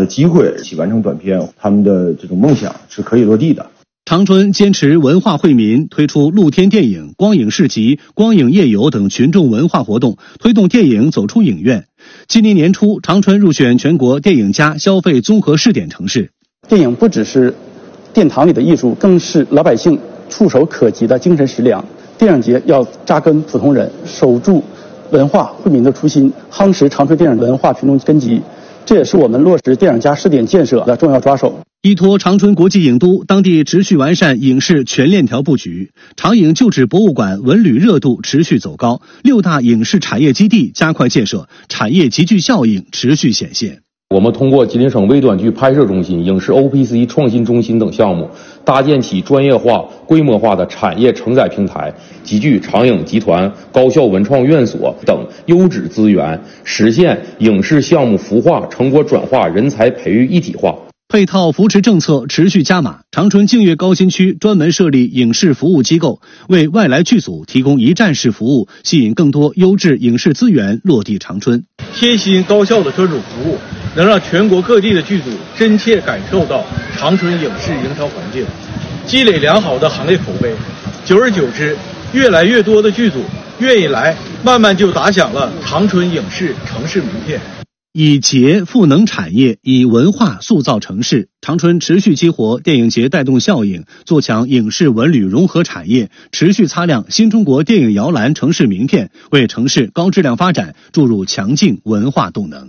的机会，一起完成短片，他们的这种梦想是可以落地的。 长春坚持文化惠民，推出露天电影、光影市集、光影夜游等群众文化活动，推动电影走出影院。今年年初，长春入选全国电影加消费综合试点城市。 电影不只是殿堂里的艺术，更是老百姓触手可及的精神食粮。电影节要扎根普通人，守住文化惠民的初心，夯实长春电影文化群众根基，这也是我们落实电影加试点建设的重要抓手。 依托长春国际影都，当地持续完善影视全链条布局，长影旧址博物馆文旅热度持续走高，6大影视产业基地加快建设，产业集聚效应持续显现。 我们通过吉林省微短剧拍摄中心、影视 OPC 创新中心等项目，搭建起专业化、规模化的产业承载平台，集聚长影集团、高校文创院所等优质资源，实现影视项目孵化、成果转化、人才培育一体化。 配套扶持政策持续加码，长春净月高新区专门设立影视服务机构，为外来剧组提供一站式服务，吸引更多优质影视资源落地长春。 贴心高效的专属服务，能让全国各地的剧组真切感受到长春影视营销环境，积累良好的行业口碑。久而久之，越来越多的剧组愿意来，慢慢就打响了长春影视城市名片。 以节赋能产业，以文化塑造城市。长春持续激活电影节带动效应，做强影视文旅融合产业，持续擦亮新中国电影摇篮城市名片，为城市高质量发展注入强劲文化动能。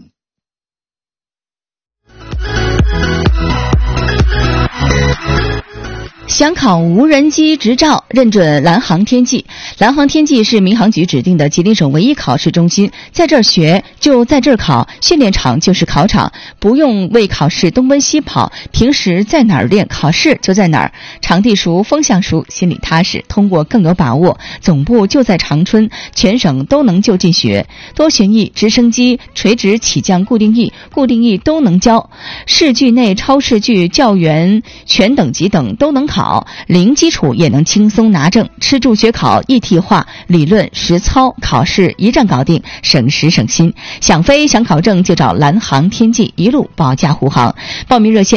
想考无人机执照，认准蓝航天际。蓝航天际是民航局指定的吉林省唯一考试中心，在这儿学就在这儿考，训练场就是考场，不用为考试东奔西跑，平时在哪儿练，考试就在哪儿，场地熟，风向熟，心里踏实，通过更有把握。总部就在长春，全省都能就近学，多旋翼、直升机、垂直起降固定翼都能教，视距内、超视距、教员全等级等都能考，零基础也能轻松拿证，吃住学考一体化，理论实操，考试一站搞定，省时省心。想飞想考证就找蓝航天际，一路保驾护航。报名热线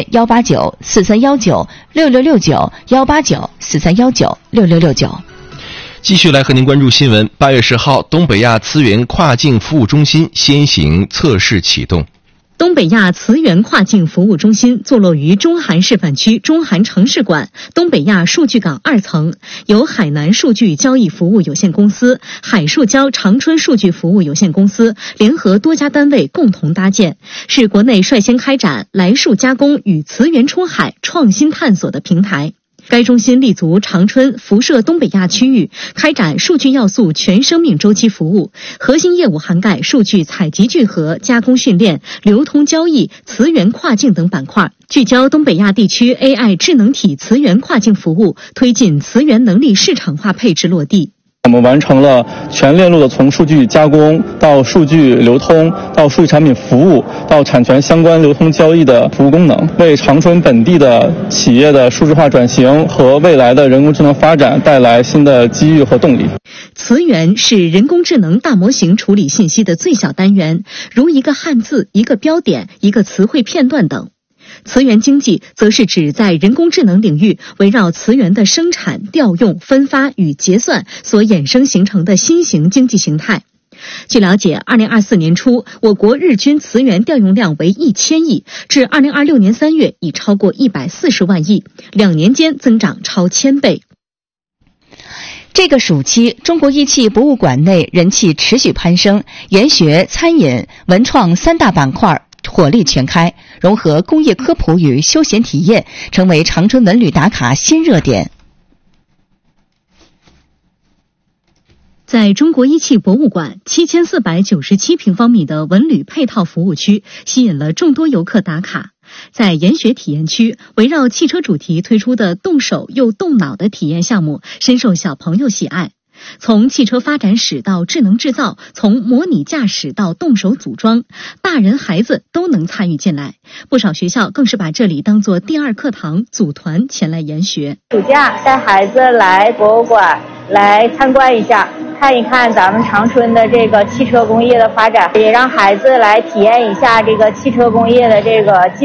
18943196669，18943196669。 继续来和您关注新闻。8月10号，东北亚慈源跨境服务中心先行测试启动。 东北亚慈源跨境服务中心坐落于中韩示范区中韩城市馆东北亚数据港2层，由海南数据交易服务有限公司、海数交长春数据服务有限公司联合多家单位共同搭建，是国内率先开展来数加工与慈源出海创新探索的平台。该中心立足长春、辐射东北亚区域，开展数据要素全生命周期服务，核心业务涵盖数据采集聚合、加工训练、流通交易、慈源跨境等板块，聚焦东北亚地区 AI 智能体慈源跨境服务，推进慈源能力市场化配置落地。 我们完成了全链路的从数据加工到数据流通到数据产品服务到产权相关流通交易的服务功能，为长春本地的企业的数字化转型和未来的人工智能发展带来新的机遇和动力。 慈源是人工智能大模型处理信息的最小单元，如一个汉字、一个标点、一个词汇片段等。慈源经济则是指在人工智能领域围绕慈源的生产、调用、分发与结算所衍生形成的新型经济形态。据了解，2024年初，我国日均慈源调用量为1000亿，至2026年3月已超过140万亿，2年间增长超1000倍。 这个暑期，中国艺器博物馆内人气持续攀升，研学、餐饮、文创3大板块火力全开，融合工业科普与休闲体验，成为长春文旅打卡新热点。 在中国一汽博物馆7497平方米的文旅配套服务区，吸引了众多游客打卡。在研学体验区，围绕汽车主题推出的动手又动脑的体验项目，深受小朋友喜爱。从汽车发展史到智能制造，从模拟驾驶到动手组装，大人孩子都能参与进来。不少学校更是把这里当作第二课堂，组团前来研学。 暑假带孩子来博物馆来参观一下，看一看咱们长春的这个汽车工业的发展，也让孩子来体验一下这个汽车工业的这个